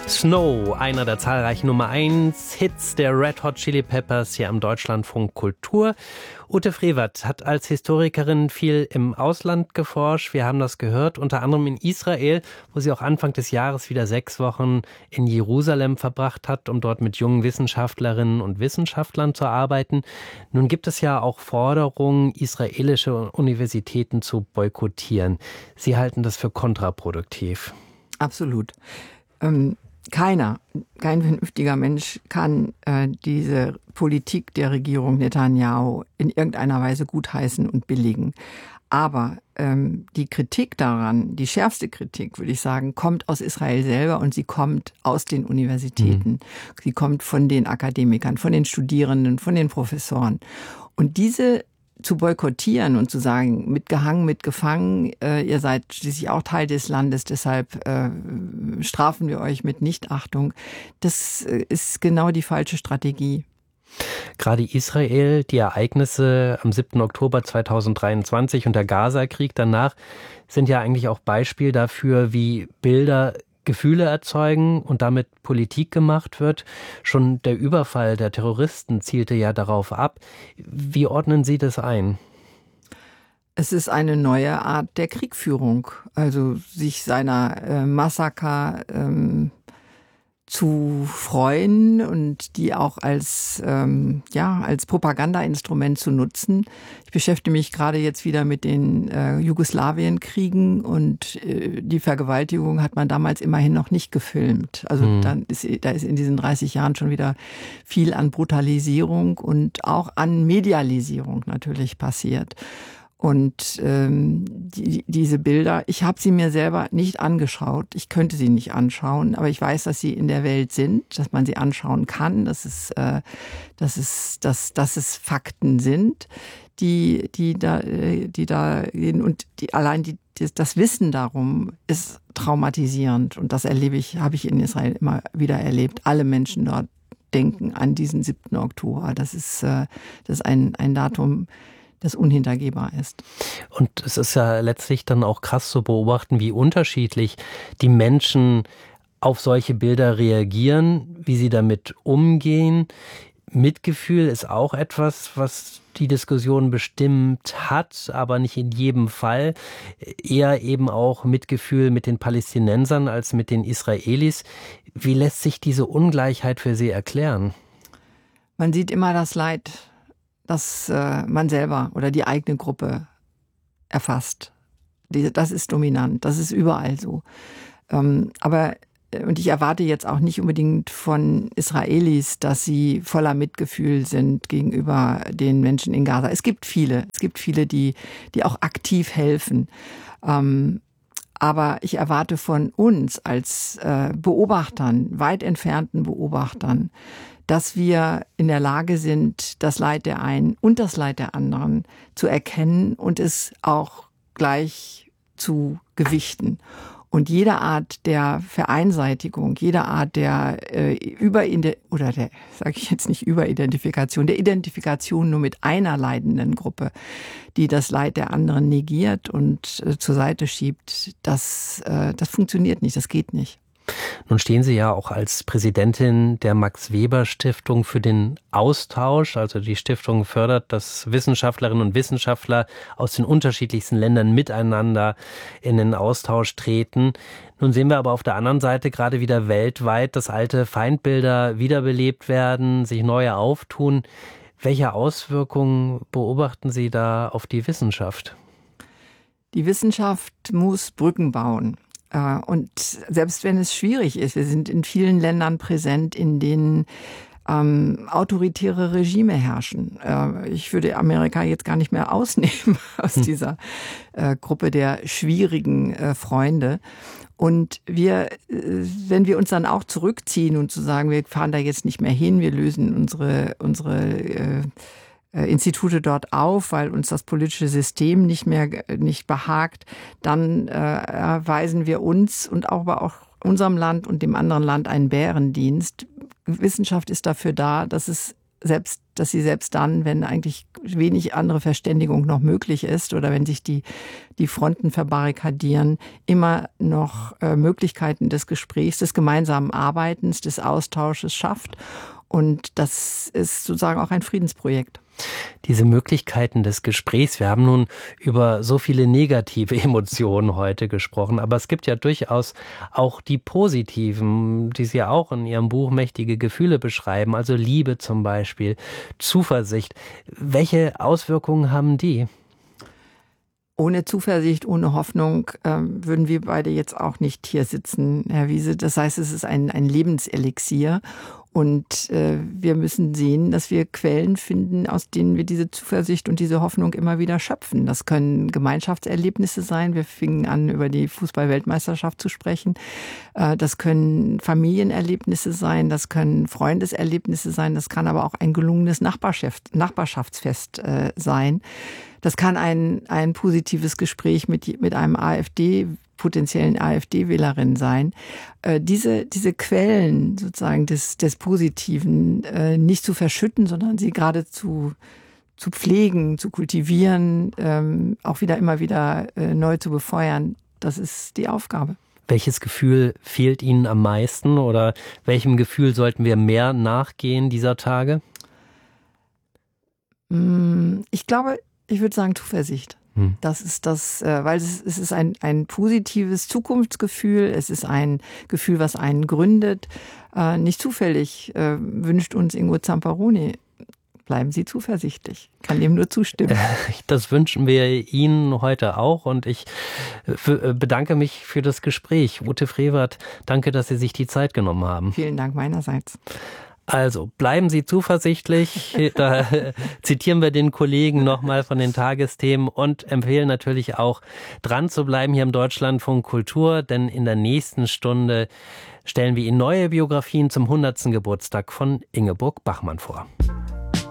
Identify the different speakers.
Speaker 1: Snow, einer der zahlreichen Nummer 1 Hits der Red Hot Chili Peppers hier am Deutschlandfunk Kultur. Ute Frevert hat als Historikerin viel im Ausland geforscht. Wir haben das gehört, unter anderem in Israel, wo sie auch Anfang des Jahres wieder 6 Wochen in Jerusalem verbracht hat, um dort mit jungen Wissenschaftlerinnen und Wissenschaftlern zu arbeiten. Nun gibt es ja auch Forderungen, israelische Universitäten zu boykottieren. Sie halten das für kontraproduktiv.
Speaker 2: Absolut. Kein vernünftiger Mensch kann diese Politik der Regierung Netanyahu in irgendeiner Weise gutheißen und billigen. Aber die Kritik daran, die schärfste Kritik, würde ich sagen, kommt aus Israel selber und sie kommt aus den Universitäten. Sie kommt von den Akademikern, von den Studierenden, von den Professoren. Und diese zu boykottieren und zu sagen, mitgehangen, mitgefangen, ihr seid schließlich auch Teil des Landes, deshalb strafen wir euch mit Nichtachtung, das ist genau die falsche Strategie.
Speaker 1: Gerade Israel, die Ereignisse am 7. Oktober 2023 und der Gaza-Krieg danach sind ja eigentlich auch Beispiel dafür, wie Bilder Gefühle erzeugen und damit Politik gemacht wird. Schon der Überfall der Terroristen zielte ja darauf ab. Wie ordnen Sie das ein?
Speaker 2: Es ist eine neue Art der Kriegführung, also sich seiner Massaker zu freuen und die auch als Propagandainstrument zu nutzen. Ich beschäftige mich gerade jetzt wieder mit den Jugoslawienkriegen und die Vergewaltigung hat man damals immerhin noch nicht gefilmt. Also da ist in diesen 30 Jahren schon wieder viel an Brutalisierung und auch an Medialisierung natürlich passiert. Und diese Bilder, ich habe sie mir selber nicht angeschaut. Ich könnte sie nicht anschauen, aber ich weiß, dass sie in der Welt sind, dass man sie anschauen kann, dass es Fakten sind, die da gehen und das Wissen darum ist traumatisierend und das habe ich in Israel immer wieder erlebt. Alle Menschen dort denken an diesen 7. Oktober. Das ist ein Datum, das unhintergehbar ist.
Speaker 1: Und es ist ja letztlich dann auch krass zu beobachten, wie unterschiedlich die Menschen auf solche Bilder reagieren, wie sie damit umgehen. Mitgefühl ist auch etwas, was die Diskussion bestimmt hat, aber nicht in jedem Fall. Eher eben auch Mitgefühl mit den Palästinensern als mit den Israelis. Wie lässt sich diese Ungleichheit für Sie erklären?
Speaker 2: Man sieht immer das Leid, das man selber oder die eigene Gruppe erfasst. Das ist dominant, das ist überall so. Und ich erwarte jetzt auch nicht unbedingt von Israelis, dass sie voller Mitgefühl sind gegenüber den Menschen in Gaza. Es gibt viele, die auch aktiv helfen. Aber ich erwarte von uns als Beobachtern, weit entfernten Beobachtern, dass wir in der Lage sind, das Leid der einen und das Leid der anderen zu erkennen und es auch gleich zu gewichten. Und jede Art der Vereinseitigung, jede Art der Überidentifikation, der Identifikation nur mit einer leidenden Gruppe, die das Leid der anderen negiert und zur Seite schiebt, das funktioniert nicht, das geht nicht.
Speaker 1: Nun stehen Sie ja auch als Präsidentin der Max-Weber-Stiftung für den Austausch. Also die Stiftung fördert, dass Wissenschaftlerinnen und Wissenschaftler aus den unterschiedlichsten Ländern miteinander in den Austausch treten. Nun sehen wir aber auf der anderen Seite gerade wieder weltweit, dass alte Feindbilder wiederbelebt werden, sich neue auftun. Welche Auswirkungen beobachten Sie da auf die Wissenschaft?
Speaker 2: Die Wissenschaft muss Brücken bauen. Und selbst wenn es schwierig ist, wir sind in vielen Ländern präsent, in denen autoritäre Regime herrschen. Ich würde Amerika jetzt gar nicht mehr ausnehmen aus dieser Gruppe der schwierigen Freunde. Und wenn wir uns dann auch zurückziehen und zu sagen, wir fahren da jetzt nicht mehr hin, wir lösen unsere Institute dort auf, weil uns das politische System nicht behagt, dann erweisen wir uns und aber auch unserem Land und dem anderen Land einen Bärendienst. Wissenschaft ist dafür da, dass es dass sie selbst dann, wenn eigentlich wenig andere Verständigung noch möglich ist oder wenn sich die Fronten verbarrikadieren, immer noch Möglichkeiten des Gesprächs, des gemeinsamen Arbeitens, des Austausches schafft. Und das ist sozusagen auch ein Friedensprojekt.
Speaker 1: Diese Möglichkeiten des Gesprächs, wir haben nun über so viele negative Emotionen heute gesprochen, aber es gibt ja durchaus auch die positiven, die Sie ja auch in Ihrem Buch Mächtige Gefühle beschreiben, also Liebe zum Beispiel, Zuversicht. Welche Auswirkungen haben die?
Speaker 2: Ohne Zuversicht, ohne Hoffnung würden wir beide jetzt auch nicht hier sitzen, Herr Wiese. Das heißt, es ist ein Lebenselixier. Und wir müssen sehen, dass wir Quellen finden, aus denen wir diese Zuversicht und diese Hoffnung immer wieder schöpfen. Das können Gemeinschaftserlebnisse sein. Wir fingen an, über die Fußball-Weltmeisterschaft zu sprechen. Das können Familienerlebnisse sein. Das können Freundeserlebnisse sein. Das kann aber auch ein gelungenes Nachbarschaftsfest sein. Das kann ein positives Gespräch mit einem potenziellen AfD-Wählerin sein. Diese Quellen sozusagen des Positiven nicht zu verschütten, sondern sie gerade zu pflegen, zu kultivieren, auch immer wieder neu zu befeuern, das ist die Aufgabe.
Speaker 1: Welches Gefühl fehlt Ihnen am meisten oder welchem Gefühl sollten wir mehr nachgehen dieser Tage?
Speaker 2: Ich glaube, ich würde sagen Zuversicht. Das ist das, weil es ist ein positives Zukunftsgefühl. Es ist ein Gefühl, was einen gründet. Nicht zufällig wünscht uns Ingo Zamperoni, bleiben Sie zuversichtlich. Kann dem nur zustimmen.
Speaker 1: Das wünschen wir Ihnen heute auch und ich bedanke mich für das Gespräch. Ute Frevert, danke, dass Sie sich die Zeit genommen haben.
Speaker 2: Vielen Dank meinerseits.
Speaker 1: Also, bleiben Sie zuversichtlich. Da zitieren wir den Kollegen nochmal von den Tagesthemen und empfehlen natürlich auch, dran zu bleiben hier im Deutschlandfunk Kultur, denn in der nächsten Stunde stellen wir Ihnen neue Biografien zum 100. Geburtstag von Ingeborg Bachmann vor.